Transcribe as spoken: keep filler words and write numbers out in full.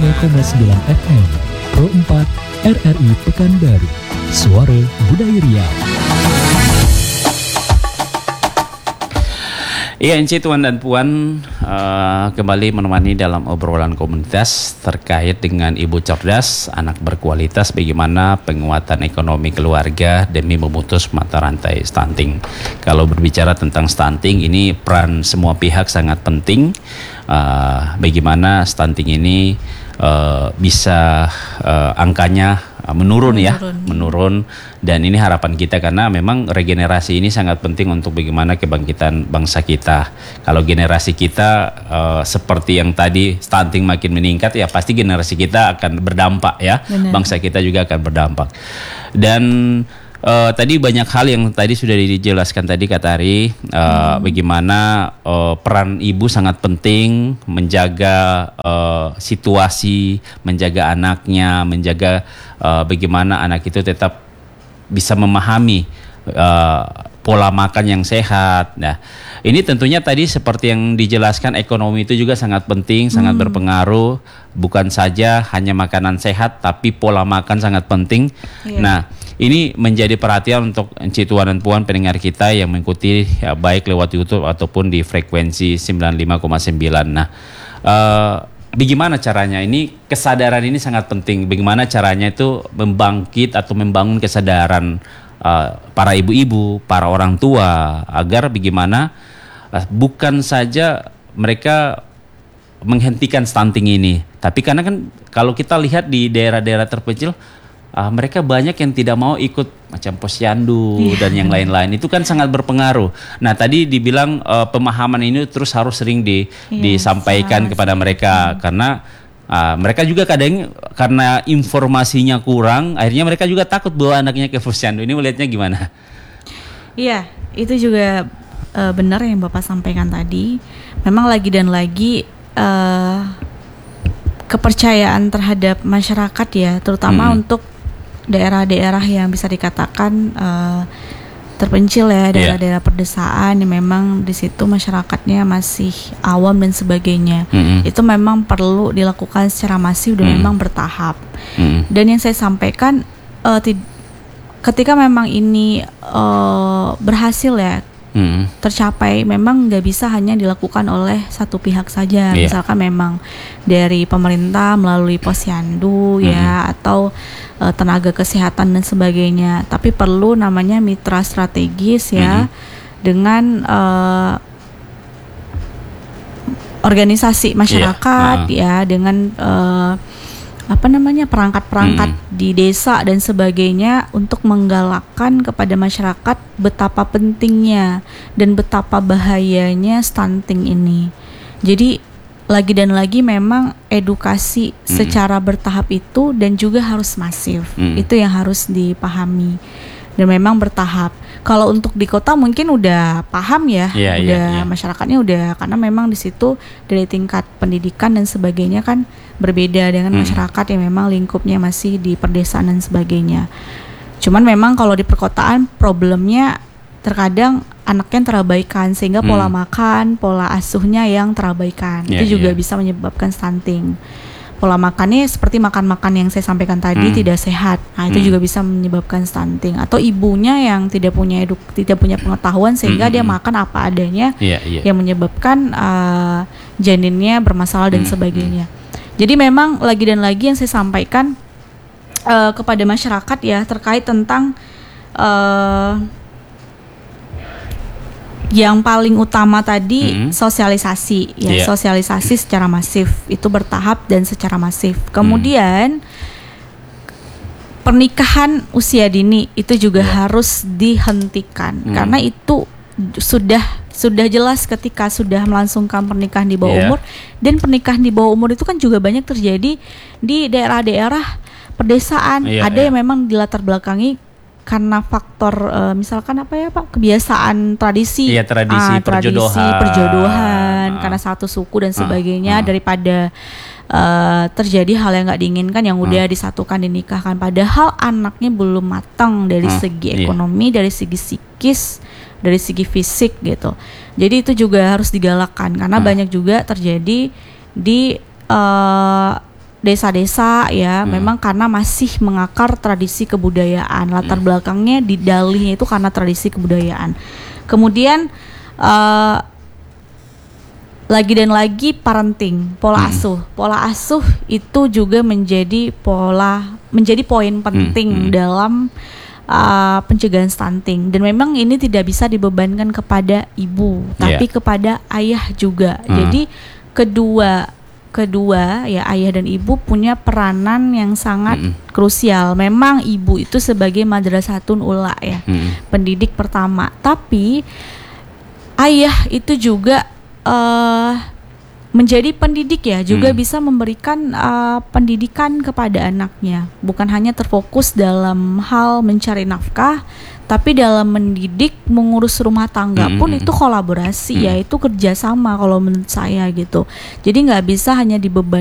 lima koma sembilan F M, Pro empat, R R I Pekanbaru, Suara Budaya Riau. Iya, Enci, Tuan dan Puan, uh, kembali menemani dalam obrolan komunitas terkait dengan ibu cerdas, anak berkualitas, bagaimana penguatan ekonomi keluarga demi memutus mata rantai stunting. Kalau berbicara tentang stunting, ini peran semua pihak sangat penting. Uh, bagaimana stunting ini uh, bisa uh, angkanya menurun, menurun ya, menurun, dan ini harapan kita karena memang regenerasi ini sangat penting untuk bagaimana kebangkitan bangsa kita. Kalau generasi kita uh, seperti yang tadi stunting makin meningkat, ya pasti generasi kita akan berdampak ya. Benar. Bangsa kita juga akan berdampak. Dan Uh, tadi banyak hal yang tadi sudah dijelaskan tadi Kak Tari, uh, hmm. bagaimana uh, peran ibu sangat penting menjaga uh, situasi, menjaga anaknya, menjaga uh, bagaimana anak itu tetap bisa memahami uh, pola makan yang sehat. Nah, ini tentunya tadi seperti yang dijelaskan, ekonomi itu juga sangat penting, hmm. sangat berpengaruh. Bukan saja hanya makanan sehat, tapi pola makan sangat penting. Yeah. Nah, ini menjadi perhatian untuk Enci, Tuan dan Puan pendengar kita yang mengikuti ya, baik lewat YouTube ataupun di frekuensi sembilan puluh lima koma sembilan. Nah, uh, bagaimana caranya? Ini kesadaran ini sangat penting. Bagaimana caranya itu membangkit atau membangun kesadaran uh, para ibu-ibu, para orang tua, agar bagaimana uh, bukan saja mereka menghentikan stunting ini, tapi karena kan kalau kita lihat di daerah-daerah terpencil, Uh, mereka banyak yang tidak mau ikut macam posyandu yeah. dan yang lain-lain, itu kan sangat berpengaruh. Nah, tadi dibilang uh, pemahaman ini terus harus sering di, yeah, disampaikan kepada mereka, hmm. karena uh, mereka juga kadang karena informasinya kurang, akhirnya mereka juga takut bawa anaknya ke posyandu. Ini melihatnya gimana? Iya, itu juga uh, benar yang Bapak sampaikan tadi. Memang lagi dan lagi uh, kepercayaan terhadap masyarakat ya, terutama hmm. untuk daerah-daerah yang bisa dikatakan uh, terpencil ya, daerah-daerah yeah. perdesaan yang memang di situ masyarakatnya masih awam dan sebagainya. Mm-hmm. Itu memang perlu dilakukan secara masif dan mm-hmm. memang bertahap. Mm-hmm. Dan yang saya sampaikan uh, t- ketika memang ini uh, berhasil ya, Hmm. tercapai, memang nggak bisa hanya dilakukan oleh satu pihak saja. Yeah. Misalkan memang dari pemerintah melalui posyandu hmm. ya, atau uh, tenaga kesehatan dan sebagainya, tapi perlu namanya mitra strategis ya, hmm. dengan uh, organisasi masyarakat yeah. uh. ya, dengan uh, apa namanya perangkat-perangkat hmm. di desa dan sebagainya, untuk menggalakkan kepada masyarakat betapa pentingnya dan betapa bahayanya stunting ini. Jadi lagi dan lagi memang edukasi hmm. secara bertahap itu, dan juga harus masif. Hmm. Itu yang harus dipahami. Dan memang bertahap. Kalau untuk di kota mungkin udah paham ya, yeah, udah yeah, yeah. masyarakatnya udah, karena memang di situ dari tingkat pendidikan dan sebagainya kan berbeda dengan hmm. masyarakat yang memang lingkupnya masih di perdesaan dan sebagainya. Cuman memang kalau di perkotaan problemnya terkadang anaknya terabaikan, sehingga hmm. pola makan, pola asuhnya yang terabaikan. Yeah, itu juga yeah. bisa menyebabkan stunting. Pola makannya seperti makan-makan yang saya sampaikan tadi hmm. tidak sehat. Nah, itu hmm. juga bisa menyebabkan stunting. Atau ibunya yang tidak punya eduk, tidak punya pengetahuan, sehingga hmm. dia makan apa adanya, yeah, yeah. yang menyebabkan uh, janinnya bermasalah dan hmm. sebagainya. Jadi memang lagi dan lagi yang saya sampaikan uh, kepada masyarakat ya, terkait tentang uh, yang paling utama tadi mm-hmm. sosialisasi ya, yeah. sosialisasi secara masif, itu bertahap dan secara masif. Kemudian mm. pernikahan usia dini itu juga yeah. harus dihentikan, mm. karena itu sudah sudah jelas ketika sudah melangsungkan pernikahan di bawah yeah. umur, dan pernikahan di bawah umur itu kan juga banyak terjadi di daerah-daerah pedesaan. Yeah, ada yeah. yang memang dilatar belakangi karena faktor uh, misalkan apa ya Pak, kebiasaan tradisi, iya, tradisi, ah, perjodohan, tradisi perjodohan ah. karena satu suku dan sebagainya, ah. daripada uh, terjadi hal yang nggak diinginkan yang udah ah. disatukan, dinikahkan, padahal anaknya belum matang dari ah. segi ekonomi, iya. dari segi psikis, dari segi fisik gitu. Jadi itu juga harus digalakkan, karena ah. banyak juga terjadi di uh, desa-desa ya, Hmm. memang karena masih mengakar tradisi kebudayaan. Latar Hmm. belakangnya di dalihnya itu karena tradisi kebudayaan. Kemudian uh, lagi dan lagi parenting, pola Hmm. asuh. Pola asuh itu juga menjadi pola menjadi poin penting Hmm. dalam uh, pencegahan stunting, dan memang ini tidak bisa dibebankan kepada ibu, tapi Yeah. kepada ayah juga. Hmm. Jadi kedua kedua ya, ayah dan ibu punya peranan yang sangat Mm-mm. krusial. Memang ibu itu sebagai madrasatun ula ya, Hmm. pendidik pertama, tapi ayah itu juga uh, menjadi pendidik ya, juga Hmm. bisa memberikan uh, pendidikan kepada anaknya, bukan hanya terfokus dalam hal mencari nafkah, tapi dalam mendidik, mengurus rumah tangga pun Mm-mm. itu kolaborasi Mm. ya, itu kerjasama kalau menurut saya gitu. Jadi nggak bisa hanya dibebankan